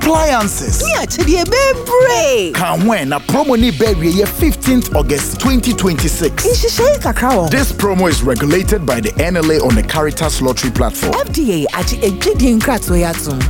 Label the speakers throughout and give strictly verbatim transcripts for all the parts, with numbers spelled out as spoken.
Speaker 1: appliances.
Speaker 2: Me actually a baby.
Speaker 1: Can when a promo ni baby ye fifteenth August twenty twenty-six. This promo is regulated by the N L A on the Caritas Lottery platform.
Speaker 2: F D A actually a Gideon Kratzoyatum.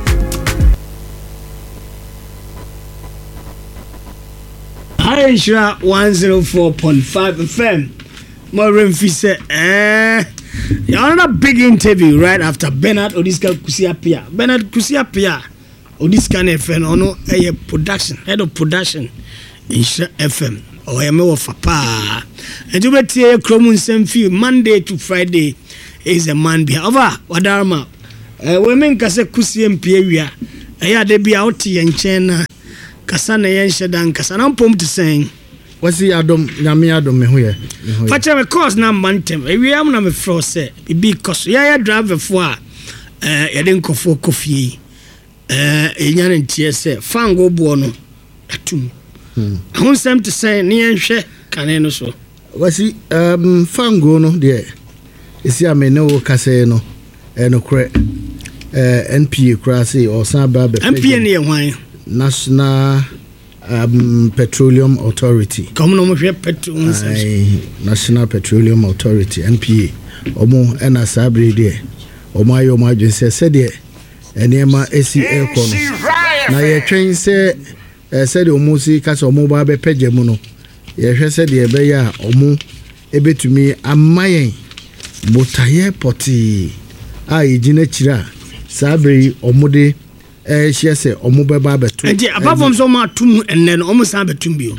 Speaker 3: Aisha one oh four point five F M. Maureen Fise, eh? Another big interview right after Bernard Odiska Kusiapia. Bernard Kusiapia, Odiska F M, ono a production, head of production in F M. Or a more fapa. And you bet here, Cromun Semfi, Monday to Friday is a man be over. Wadarma, women Kasa Kusiampia, a ya de be out here in China. Kasana Yenshadan Kasana Pump to saying.
Speaker 4: What's the Adam Yami Adam Mehuya?
Speaker 3: Facha me course na mantem. We am na me fro say be cause ya drive for eh ya den kofo kofi eh enyan ntie say fango bo no atum. Hmm. Hun sem to say ne enhwe kane no so.
Speaker 4: What's the um fango no there. Isi ame no kase no e no kre eh N P A krasi or san ba be.
Speaker 3: N P A ne hwan?
Speaker 4: National um, Petroleum Authority.
Speaker 3: Come on, petroleum.
Speaker 4: National Petroleum Authority N P A. Omo ena sabre de. Omo ayo ma dwen se se de enema esi ekono. Na ye twen se se de omo si kase omo ba be peje mu no. Ye hwe se de be ya omo ebetumi amayen botaye poti a yigina kira sabre omo de eh she say omo beba betu
Speaker 3: and apart from so ma tum and then omo san betum bio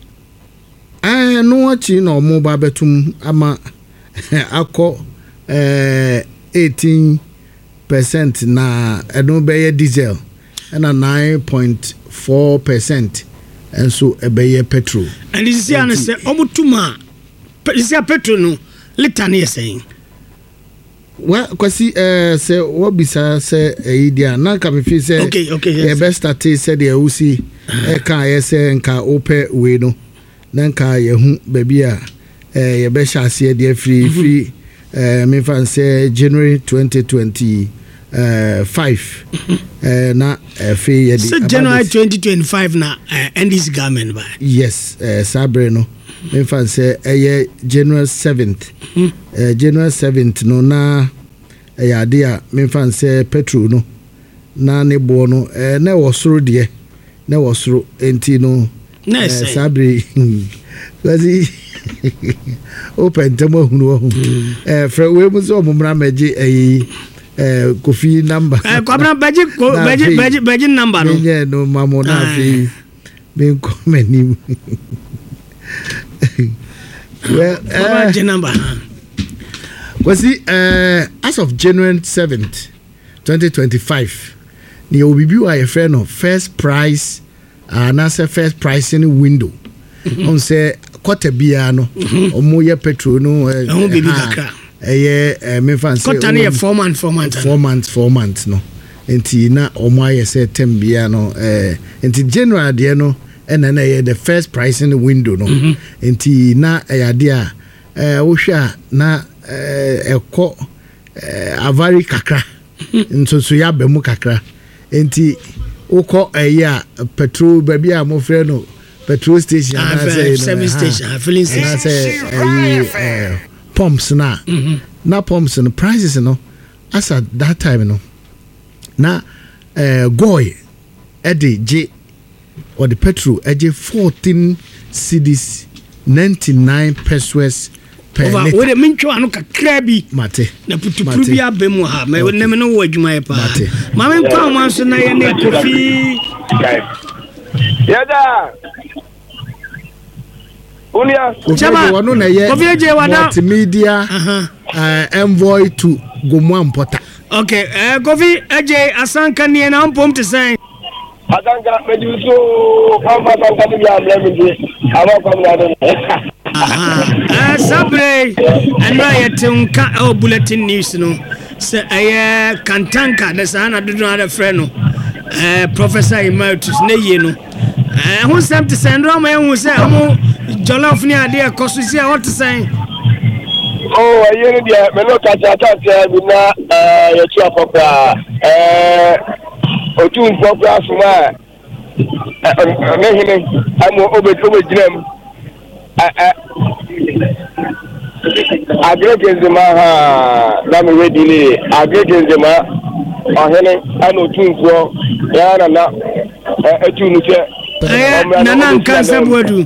Speaker 4: eh no achi na omo ba betum ama akọ eh eighteen percent na eno be diesel na nine point four percent and so e be petrol
Speaker 3: and this is an say omo tuma this is petrol no liter na saying.
Speaker 4: Well, kwasi eh say what bisa say eh dia na ka me fi say
Speaker 3: okay okay yes.
Speaker 4: The best start say the usi e kan ye say nka ope we no na nka ye hu baby a eh ye be sha ase de free free eh me fan say January twenty twenty-five eh na eh fe ye
Speaker 3: di so January twenty twenty-five na uh, end this government by
Speaker 4: yes eh sabre no me fan say eh January seventh eh January seventh no na eh ya dia me fan say petrol no na ne bo no eh na wosoro de na wosoro enti no
Speaker 3: eh
Speaker 4: sabre quasi open temo hunu eh fra we mu so mo mra meje eh eh kofi number
Speaker 3: eh kwabra beje beje beje beje number no
Speaker 4: yeah no mamo na fi be komeni well uh,
Speaker 3: beje number
Speaker 4: was it uh as of January seventh twenty twenty-five the obibi wa a friend of first price and uh, as a first pricing window on say quarter bia no omo ye petrol no eh
Speaker 3: uh, bibi kakra
Speaker 4: eh eh me fan say
Speaker 3: quarter na four months four months
Speaker 4: four months four months no enti na omo aye say ten bia no eh enti general de no ena na ye the first pricing window no enti na eh de a eh wo hwa na eh ekọ eh avari kakra nso so ya be mu kakra enti ukọ eh a petrol baby a mo frɛ no petrol station
Speaker 3: and uh, say service station uh, filling station
Speaker 4: say uh, pumps na mm-hmm. na pumps and prices no as at that time no na uh, goy edi j or the petrol edi fourteen cedis ninety-nine pesos per
Speaker 3: over
Speaker 4: liter.
Speaker 3: We the mincho anu kakra bi
Speaker 4: mate
Speaker 3: na putupuru bi abemu ha me ne me no wo adwuma e pa ma me kwa ma so na ye ne kofi
Speaker 5: yada unia
Speaker 4: chaba wonu na ye
Speaker 3: kofi eje wada
Speaker 4: multimedia uh-huh. uh, envoy to Gomwa Mpota.
Speaker 3: Okay eh kofi eje asanka ne na mpom te sen
Speaker 5: asanka meju so pamba asanka ni ya mlemje aba kwa mwana
Speaker 3: aha eh sabre andra yetunka o bulletin news no se eh kantanka de sana dodo na frɛ no eh Professor Emeritus ne ye no eh hu sem te send ro ma hu se amu jollof ni ade e koso si a what say
Speaker 5: oh aye ni dia me no ka cha cha bi na eh ye chi afopra eh otumfo kura soma a mehene amo obedo obegyinam a agregenzema ha na me wedile agregenzema ohene ana otumfo ya na na etunu che
Speaker 3: na na nkansa bodu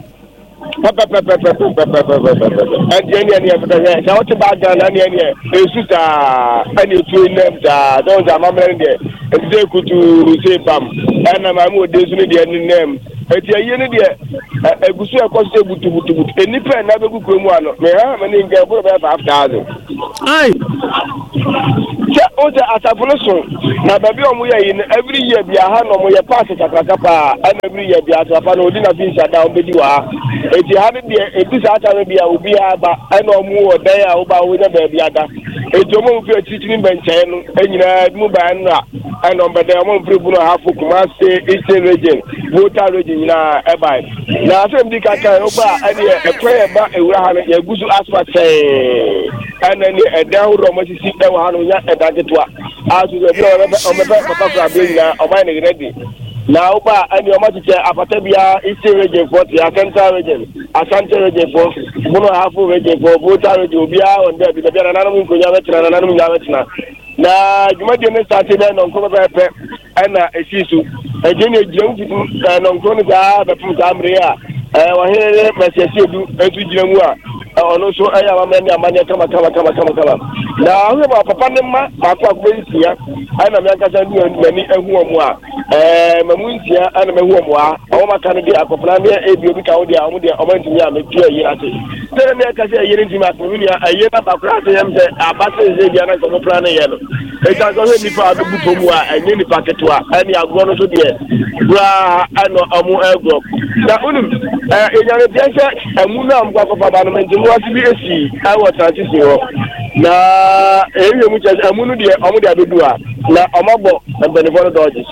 Speaker 5: and any any of the shout about any any esuta any two names are those are mamma there and they could to say bam and I'm more days with the name but ya yene there egusu akoso butu butu butu eni pe na be gugu mu ano me ha mani nge buru be five thousand
Speaker 3: ai
Speaker 5: che o je asafoloso na baby omu ye yin every year bia ha no mo ye pass kakakapa and every year bia asafa no odi na fi sha down be di wa eti ha ne de ebi sa ata bia obi aba and omu odan a oba wo na ba bia da eti omu fi atitiri benchen no enyina mu ba na and on bede omu fi bu no ha fu kuma say eastern region voter region na eba na asem di kaka oba ade e prayer ba ewura ha ya gusu asphalt eh ana ni edan ro mo sisi e wa ha no ya edan tetwa asu de bro o me papa fra be na o ba ni ready na oba ani o ma tike apata bia eastern region forty central region asante region for buno ha fu region for voter region obi a on there bi bia na nanu ko nya betina na nanu nya betina na juma de ne start be no ko be pe ana esisu ejeni ejemu fitu no nko ni ga be fu ta amre a eh wa hele mesesi edu edu jinamu a ono so aya ma me amanya kama kama kama kama kama na ho ba papa ne ma ba ko akwo nsia ana me akasa ndu mani ehu omu a eh mamu nsia ana me hu omu a o ma kan de akopna ne ebi obi ka wo de a omu de o ma ntimi a me tua yi ate tere me akasa yi ntimi a ko ni a ye ba ba kra se yem se abase ze bia na ko mo plan ye no e ta so he ni pa do buto mu a enye ni paketo a ani agro no so de bra ano omu egro na unum eh enyare bia se amu na am kwa papa ba no ntimi wa ti bi esi awo transition ho na ewe mu cha amu no de omu de abedu a na omabo benefit dodges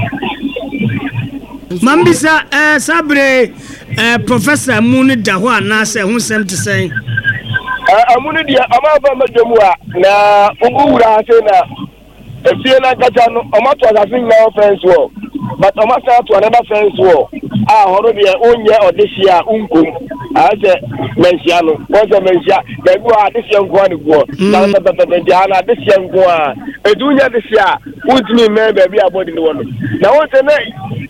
Speaker 3: Mambisa eh sabre eh professor Munu Daho na se hu sem te sen
Speaker 5: eh amunu dia amaba mademu a na uguwura ase na efie na gacha no omato asafin na offense wo but omasa to another fence wo ah horo dia onye odisia unkom ase mensia no wose mensia da bi wa adisia nko ani go na na na dia na adisia nko a edunya adisia utimi me ba bi abodi ni wono na wose na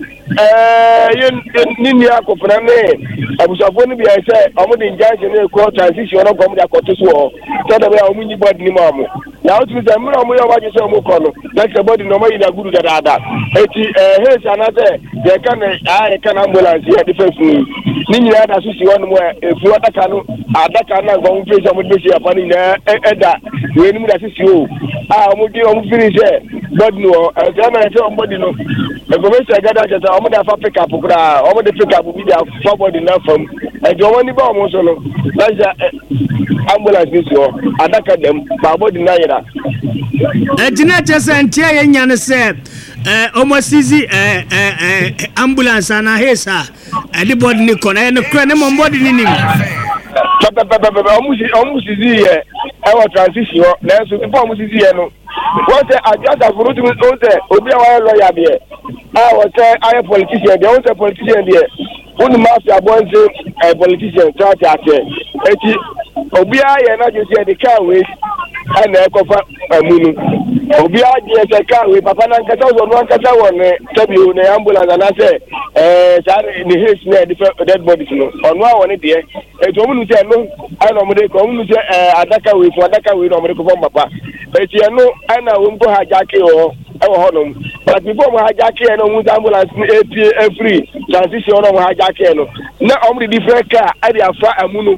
Speaker 5: eh yin nini akofra ne abusafo ni bi ese omudi njanse ne ko transition no gom da kotoso o to da ba omunyi body ni mamu na utimi se mra omu yo waje se omu kono na se body no mayi na guru da da eti eh he sana se de kan ah kan ambulance ya defense ni nini ya da susi wonu mo efu adaka no adaka na gom fi se mo de se afani na eda we ni mu da susi o ah omu di omu finish e body no e se na se omu body no e go me se gada se omu da fa pick up kura omu de pick up bi da fa body na fam e jo woni ba omu so no na ja ambulance ni so adaka dem ba body na yira
Speaker 3: e jina chese ntia ye nyane se eh omo sizi eh eh ambulance na hesa e di body ni kono e no kra ne mo body ni nim
Speaker 5: papa papa papa omu si omu sizi ye e wa transition na so before omu sizi ye no wọ́n sẹ́ àjọ́sà fúrútù ó sẹ́ òbí àwọn lọ́ọ̀yà bíẹ̀ ah wọ́n sẹ́ ayé politician bíẹ̀ wọ́n sẹ́ politician bíẹ̀ wọ́n ní máa fi àbọ̀ ń sẹ́ ẹ̀ politician tí wọ́n ti àtẹ̀ etí òbí ayé náà jù sí ẹ̀ di káwé ẹ̀nà ẹ̀kọ́ fún ẹ̀múnu òbí ayé ẹ̀sẹ̀ káwé papa náà nkẹsẹ̀ wọ̀ ní wọn kẹsẹ̀ wọ̀ ní tẹ́bi ò ní ambulance náà sẹ́ ẹ̀ sáré ní haste náà ẹ̀dí dead bodies nù ọ̀nù àwọn ní diẹ ètò òmùnú sẹ́ ẹ̀nu ẹ̀nà ọmọdé kọ́ òmùnú sẹ́ ẹ̀ adakawe fún adakawe ní ọmọdé kọ́ fún papa eti eno ana we mbo hajake o e wo honom but before mo hajake eno mu ambulance ni epie e free transition no mo hajake eno na omri different car e dey afa amunu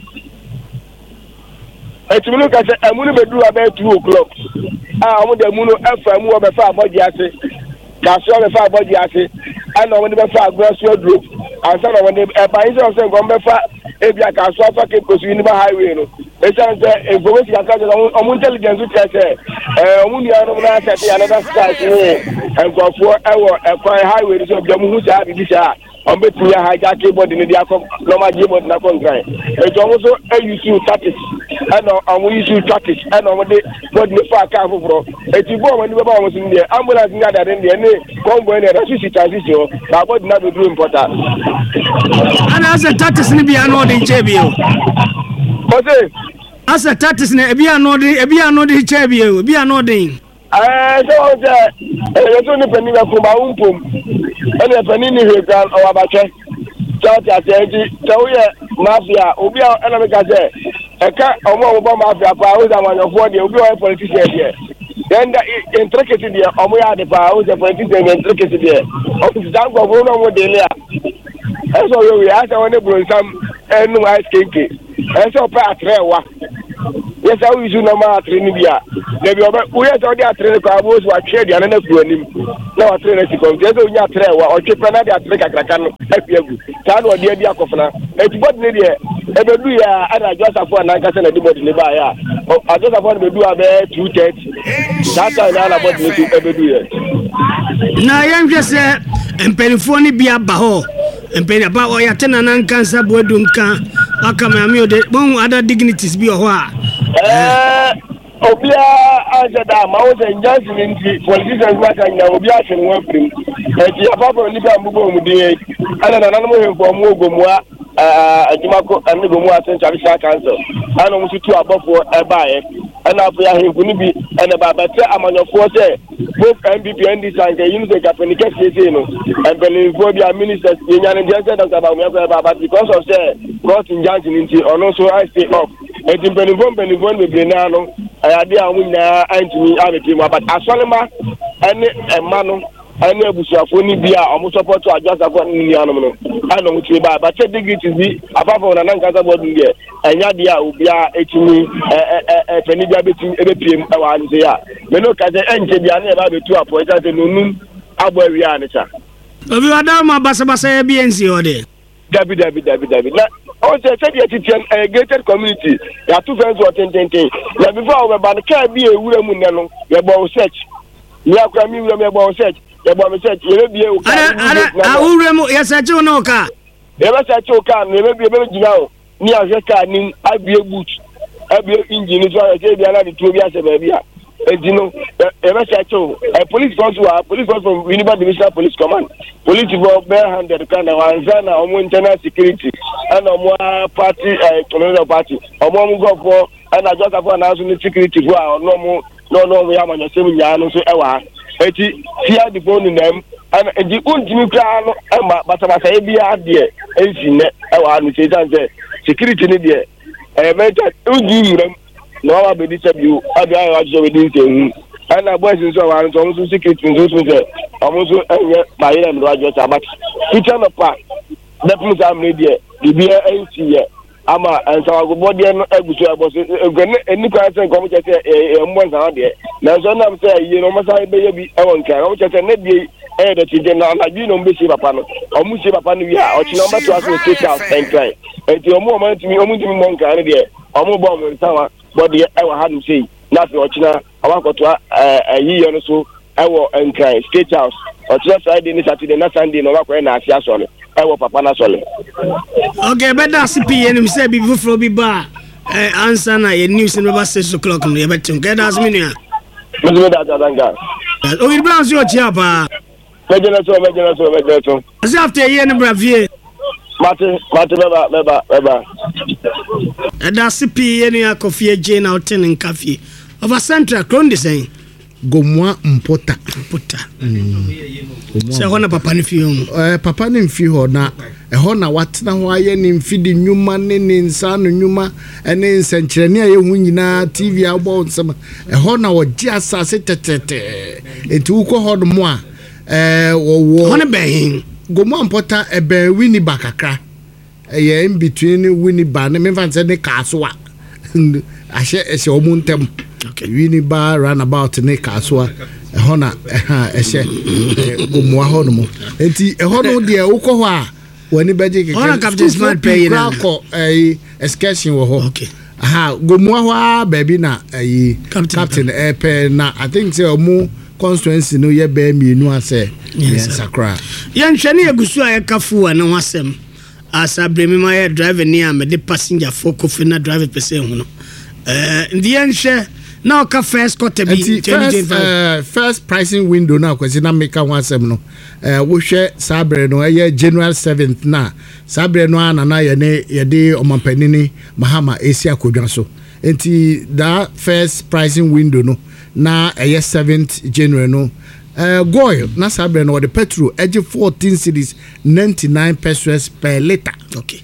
Speaker 5: eti mi look at amunu be do about two o'clock ah omo de amunu afa amu o be fa abodi ase ka so be fa abodi ase ana omo de be fa grocery group asa na omo de e ba ise o se ngon be fa ebia ka so afa ke kosu ni ba highway no esan se information aka je omo intelligence ti ase eh omo ni anu na ase ti another side ni enkofo ewo ekwan highway so bi omo hu sa bi sa on betting ya hijack keyboard in the acom normal keyboard na kon grind e jo mo so e use tactics and on we use tactics and on the body the far car for e ti bo mo ni be ba mo sin there ambulance ni ada den there ni convoy ni da sisi transition na body na be do important
Speaker 3: and as a tactics ni bi ano de chebi o
Speaker 5: ose
Speaker 3: as a tactics ni e bi ano de e bi ano de chebi o e bi ano de
Speaker 5: eh so je e so ni pani na ko ba umpom ene pani ni he kan o abache church atenji tawye mafia obi a ena me ka se e ka omo omo mafia pa o za manyofo de obi o politician de then the intricate de omo ya de pa o ze politician intricate de o ti dan go no mo de le a e so yo ya se woni bro sam enu ice cake e so pa atrewa yes I will use normal training bia na bi oba we yes o dey train kwa bo so atwe dia na na ku anim na wa train si kom yes o nya trewa o twe na dia train kakraka no afiagu ta na o dia dia akofna e ti bod ne dia e be du ya ana Joseph na nka se na di bod ne ba ya o Joseph be du abe two thirty that time na bod ne e be du ya
Speaker 3: na yan hwese empenifo ni bia ba ho empeni ba o ya tena na nka nsa bo edu nka aka me ami o de bon other dignities bi o ho a
Speaker 5: eh obia ajada ma o se njansi ni politicians ma ka nya obia hwe no afrim e ti apapa ni ba mbugo mu de ana na nanu mo hemfo mu ogomua eh ajimako ane gomu asen charisa council ana mu situ abofo e ba e ana afu ya hemfo ni bi ana ba ba te amanyofo se both M B P and the sanke yin se kapeni ke se no and benefo bi ministers nya ne je Doctor Bawumia ko ba but because of say court injunction nti ono so I stay off e ti benefo benefo be bre na no ayade a mu na antimi abeti mu but asolema ene ema no ene abusuafo ni bia omo support ajasa ko ni anu no ana mu ti ba but dignity bi afafa na nanka board ni e enya dia obia etimi e fani bia beti ebepiem e wa nze ya me no ka se enje bia na e ba betu apo e se nunum abo awia ne cha
Speaker 3: obi wada ma basa basa ya bi enzi ode
Speaker 5: david david david david na o se se dia titian a gated community ya two friends what ten ten ten na before we ban ka bi ewura mu ne no ye bo search ni akwa mi wura me bo search ye bo me search ye bi e o ka
Speaker 3: ara a wura mu ye search no ka
Speaker 5: ye be search o ka no ye bi e be gina o ni ahwe ka ni abie boot abie engine so ya se bia na de tuo bi ase ba bia ejino e be search o police force wa police force from Winnipeg Divisional Police Command police for bare handed kind of anzana omo internal security and omo party eh colonial party omo go for and I just have an national security for no mo no no we am on same nya no so e wa eti fear the phone them and the untimi kra no e ma bata bata e bia de ensi ne e wa no say say security ne de e meta uji muram no wa be dis bi abi ayo ajo we din say and I boys so wa so so security so so say omo so enye ba ye no ajo sabat future no pa that means I'm ready the be ensi ye ama ensa go body no agusu aboso egene eni kwa se nko mo chese e mbo nsa de na so na say ye no masa be ye bi e won ka mo chese ne bi e de ti de na na bi no mbe si papa no o mu si papa no wi a o chi no mbeto aso take out and try e ti o mu o ma ti mi o mu ti mi mo nka ne de o mu bo mo nsa wa body e wa ha no sei na fi o chi na awakoto eh yi ye no so e wo nka state house o chi Friday ni Saturday na Sunday no wa ko na asia so no ewo papa na sole
Speaker 3: okay better C P N say be fufro bi ba eh answer na ye news in over six o'clock no ye betin get as me nua
Speaker 5: me da da danga
Speaker 3: o bi plan so chia pa
Speaker 5: me jena so me jena so me jena so
Speaker 3: as after ye ne bravie
Speaker 5: mate mate beba beba beba
Speaker 3: e da C P N ya Kofi J na hotel in cafe over central Krondi saying
Speaker 4: Gomwa mpota
Speaker 3: mpota se hona papa ni fi ho
Speaker 4: eh papa ni fi ho na e ho na watena ho aye ni mfidi nyuma ne ne nsa no nyuma ene nsenkyerene aye hu nyina T V abo nsema e ho na wogi asase tetete enti uko ho no mo a eh wo
Speaker 3: hona behin
Speaker 4: Gomwa mpota e be wini bakakra e ye in between wini ba ne me fanse ne kaso a ahye e se omuntem okay wini ba runabout ne kaso a hona eh ehye Gomwa ho no mo enti e ho no de uko ho a wani beje ke
Speaker 3: hona captain smart pay na
Speaker 4: ko eh excursion wo ho
Speaker 3: okay
Speaker 4: aha Gomwa ho a baby na eh captain eh pe na I think say omu constituency no ye be mienu ase yes sakra
Speaker 3: yen hwene agusu a yekafu a ne wasem asa bremi ma ye driver ni am de passenger for kofi na driver pese hu no eh ndien hwe na ka first quarter bi
Speaker 4: first, uh, first pricing window na kwesi na make one wasem no eh wo hwe sabre no ye January seventh na sabre no ana na ye ne ye de omampanini Mahama Asia Kodwa so enti that first pricing window no na eh seventh January no Uh, goil na sabre no the petrol edge fourteen cedis ninety-nine pesos per liter.
Speaker 3: Okay.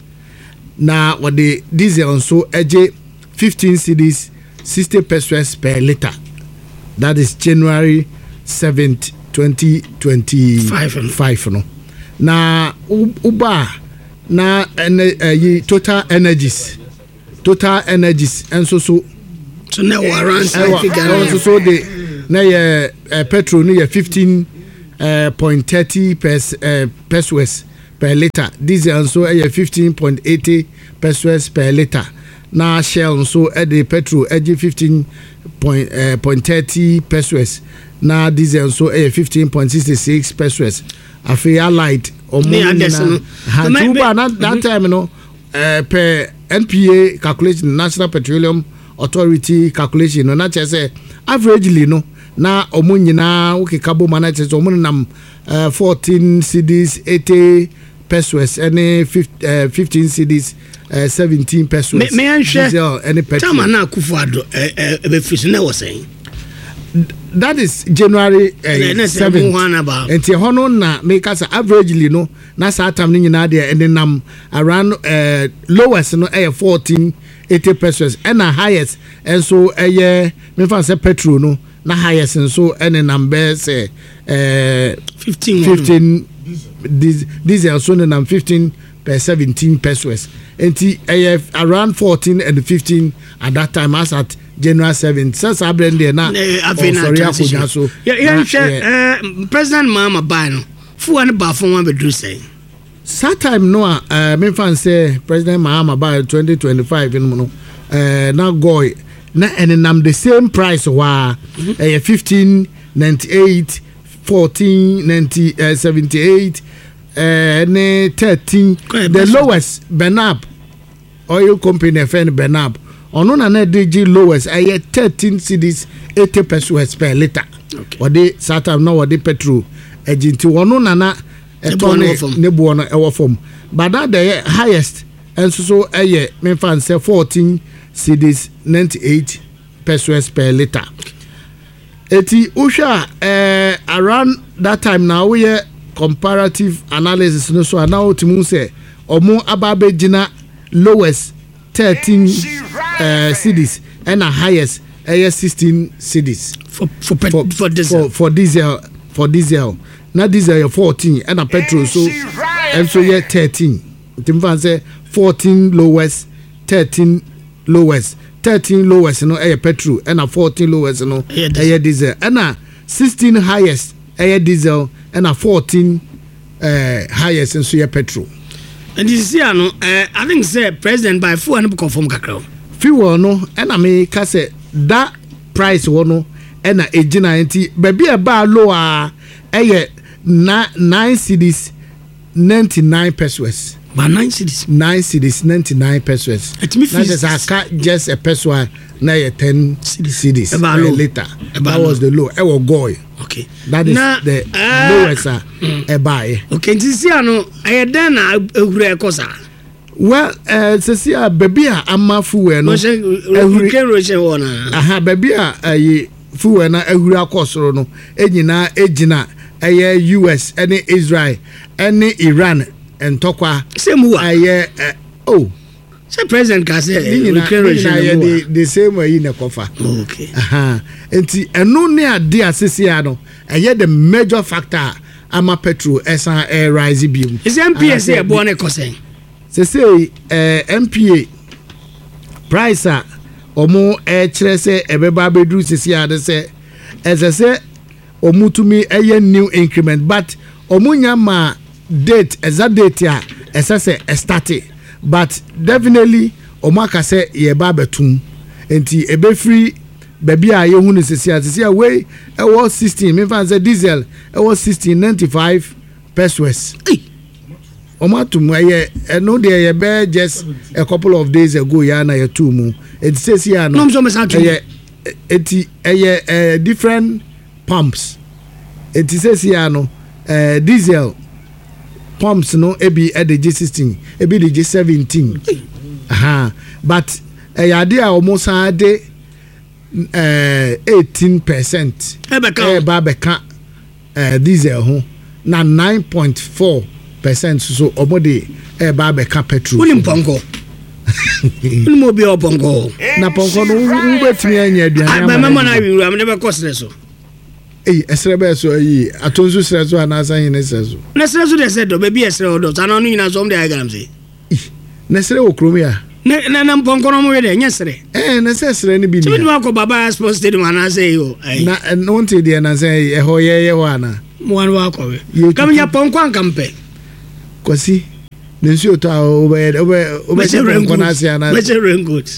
Speaker 4: Na what the diesel also edge fifteen cedis sixty pesos per liter. That is January seventh twenty twenty-five. Five no. Na uba na uh, total energies total energies and so so
Speaker 3: so now around
Speaker 4: so so the na ye uh, petrol ni ye fifteen point three pes uh, pesos per liter, diesel so ye fifteen point eighty pesos per liter, na Shell so e the petrol e fifteen point thirty pesos, na diesel so e fifteen point six six pesos. Afi Allied o mo na ha na that time no uh, per N P A calculation, National Petroleum Authority calculation no na say averagely no na omo nyina ukikabo manage omo nam uh, fourteen cedis eighty pesos any fifteen cedis uh, seventeen pesos
Speaker 3: me me
Speaker 4: diesel any petrol
Speaker 3: tama na kufuado e be fisi na was saying
Speaker 4: that is January uh, seventh enti hono na make us averagely no na satam ni nyina de and nam around uh, lowest no eh fourteen eighty pesos and highest and so eh me fan say petrol no na highest and so any number say uh,
Speaker 3: fifteen
Speaker 4: fifteen diesel so na fifteen per seventeen pesos enti eh around fourteen and fifteen at that time as at January seventh since I blend there na
Speaker 3: oh, so yeah yeah uh, President Mahama buy no fu an ba fon wan be do say
Speaker 4: that time no uh, me fan say President Mahama buy twenty twenty-five in no uh, na goy na and nam the same price wa mm-hmm. uh, fifteen ninety-eight fourteen ninety uh, seventy-eight uh, ne thirteen the lowest Benab oil company F N Benab ono na na D G lowest ay thirteen cedis eighty pesos per liter. Okay. Wade satam na wade petrol ejinti ono na na etone ne bo no ewo fom. But that the highest and so so ay me fan say fourteen cedis ninety-eight pesos per liter. Eti usha eh around that time now we comparative analysis no so now timu say omo ababe gina lowest thirteen uh, cedis and a highest uh, sixteen cedis
Speaker 3: for for, pet, for for
Speaker 4: for
Speaker 3: diesel
Speaker 4: for diesel for diesel na diesel fourteen and a petrol so and so yeah thirteen timfan say fourteen lowest thirteen lowest thirteen lowest no eh petrol and a fourteen lowest no eh diesel and a sixteen highest eh diesel and a fourteen uh, highest and so yeah petrol.
Speaker 3: And this year no uh, I think say president by fuel and confirm kakra
Speaker 4: fuel no and I mean ka say that price no and a ejina enti baby e ba low a eh nine cedis ninety-nine pesos
Speaker 3: ba nine cedis
Speaker 4: nine cedis ninety-nine pesos
Speaker 3: it me
Speaker 4: that is a just a peso na ten cedis per liter that was the low e was goy.
Speaker 3: Okay.
Speaker 4: That is na, the uh, lowest uh, mm. a buy.
Speaker 3: Okay, this year no, I then a hure kosa.
Speaker 4: Well, uh, this year baby a ama fuwe no.
Speaker 3: We can reach one.
Speaker 4: Aha, baby a fuwe na hure kosoro no. Ejina ejina eye U S any Israel any Iran and tokwa.
Speaker 3: Same wa.
Speaker 4: Aye oh.
Speaker 3: Say president ka say we can reach
Speaker 4: the the same way in the cover.
Speaker 3: Okay.
Speaker 4: Aha. Enti eno ne ade asese ya no eye the major factor ama petrol esa air rise biom.
Speaker 3: Is M P A say e bo na kosen.
Speaker 4: Se say eh M P A price a omo e kire say e be ba bedru sisi ade say ese say omutumi eye new increment but omunya ma date exact date a ese say e start but definitely omaka say ye ba betum enti e be free baby a yehu ne sisi a sisi a we e was sixteen me fan say diesel e was sixteen ninety-five pesos omatum ye no dey ye be just a couple of days ago ya na ye two mu it says here no
Speaker 3: no so me say
Speaker 4: ye eti ye different pumps it says here no uh, diesel pumps no ebi e dey sixteen ebi dey seventeen aha but e ya dey almost ade uh, eighteen percent e ba be ka uh, diesel ho na nine point four percent so omode e ba be ka petrol
Speaker 3: unim ponko unim obi o ponko
Speaker 4: na ponko no u betimi anya aduane
Speaker 3: ama mama na wi am never cost so
Speaker 4: eh esre be so yi atonzu sre so ana san hin sre so
Speaker 3: na sre so de se do be bi esre odo tan no nyina so m de agam se
Speaker 4: na sre wo kromi a
Speaker 3: na na ponko no mo we de nya sre
Speaker 4: eh na sre sre ni bi ni
Speaker 3: so me ko baba sports stadium ana say yo
Speaker 4: na no nte de na say e ho ye ye ho ana
Speaker 3: mo wan wa ko we kam nya ponko an kampe
Speaker 4: kwasi nensi oto a obe obe obe se ponko na sia na
Speaker 3: me se rain good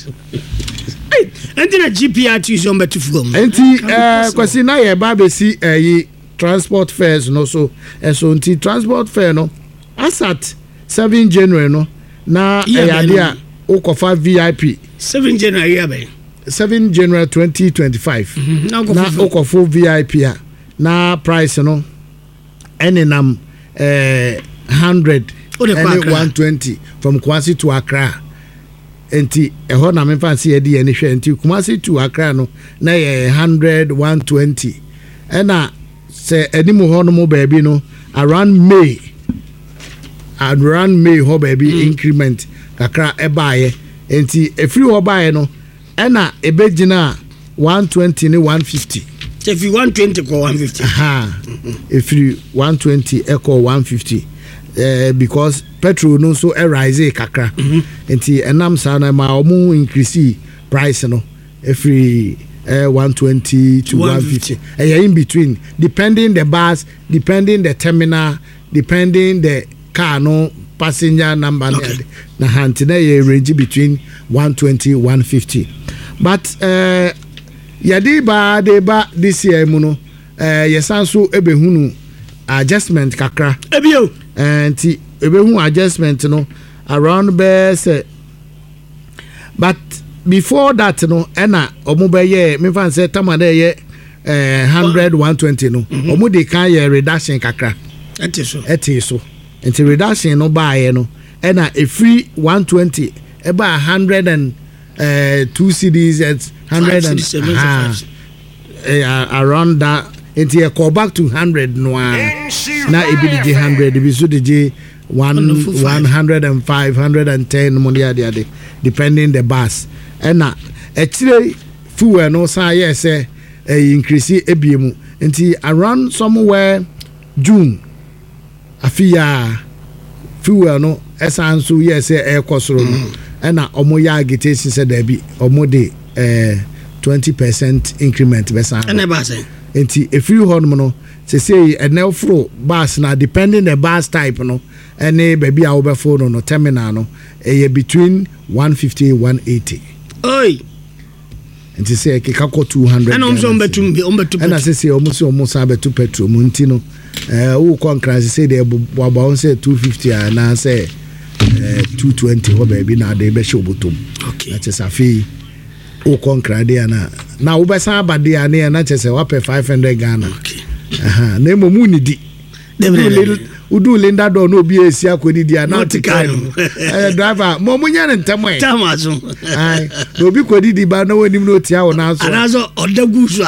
Speaker 3: enti na G P R T so mbetu fugom
Speaker 4: enti eh kwasi na ye ba be si eh transport fares no so eh so enti transport fare no asat seven January no na eh ade a ukofa V I P
Speaker 3: seven January ya be
Speaker 4: seven January twenty twenty-five na ukofa V I P a na price no enenam eh one hundred and one twenty from Kumasi to Accra enti eho na me fancy e di ene hwe enti Kumasi to Accra no na ye one hundred one twenty ena se enimu ho no mo baby no around May around May ho baby mm. increment kakra e baaye enti efiri ho baaye no ena ebegina one twenty ni one fifty
Speaker 3: if you one twenty ko one fifty
Speaker 4: aha efiri one twenty e ko one fifty uh, because petrol no so e rise kakra mm-hmm. enti enam sa na ma omu increase price no every uh, one twenty to one fifty uh, in between depending the bus depending the terminal depending the car no passenger number okay. na hanti na ye range between one twenty one fifty but uh yadi ba de ba this year mu no uh yesanso ebehunu adjustment kakra
Speaker 3: ebio
Speaker 4: enti ebehu adjustment no around best but before that no ena omo be ye me fan say tamada ye eh one hundred one twenty no omo de kan ye reduction kakra
Speaker 3: eti so
Speaker 4: eti so enti reduction no ba ye no ena e free one twenty e ba one hundred and uh, two C Ds at one hundred and uh, uh, around that enti e call back to one hundred no na e bi di one hundred e bi so di one one hundred and five hundred and ten money ade depending the bus ena e tire fuel no say yes eh increase ebiemu enti around somewhere June afia fuel no esanso yes eh ekosoro no ena omo ya agitation say there be omo de eh twenty percent increment besan
Speaker 3: ena ba say
Speaker 4: enti efiri hon no say say enel flow bus na depending the bus type no any baby a over phone no terminal no e between one fifty one eighty
Speaker 3: oi
Speaker 4: enti say ke ka ko two hundred
Speaker 3: and omso mbetum bi ombetu
Speaker 4: and say say omuso omusa betu petrol mu nti no eh wo concurrence say dey baba on say two fifty and say eh two twenty ho baby na dey be shobotom
Speaker 3: okay
Speaker 4: that is afi wo concurrence dey na na wo be san abade na na say wa pay five hundred Ghana
Speaker 3: okay
Speaker 4: aha na mo mu ni di udu linda do no bi esi akoni dia na tikano eh driver mo munya ne ntamwe
Speaker 3: tamazo
Speaker 4: ai no bi kodi di ba na woni no tia wo na so
Speaker 3: anazo odagu so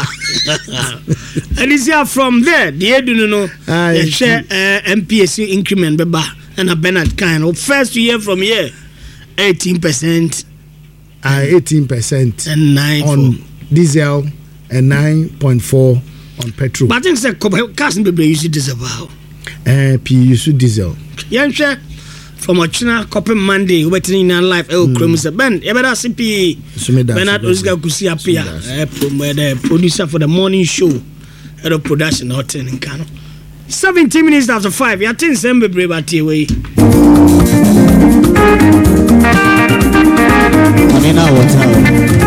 Speaker 3: and is here from there the edu no the share M P S C increment be ba and a Bernard kind first year from here eighteen percent
Speaker 4: uh, eighteen percent
Speaker 3: and nine
Speaker 4: on diesel and nine point four on petrol
Speaker 3: but I think say cars be use diesel wow
Speaker 4: eh P use diesel
Speaker 3: yanhwe from Ochina copy Monday we betting in life e okrom say ben e better C P Bernard Oscar Kusi apia eh the producer for the morning show head of production hotel in Kano seventeen minutes after five ya tin sembe brave at way
Speaker 6: Anena water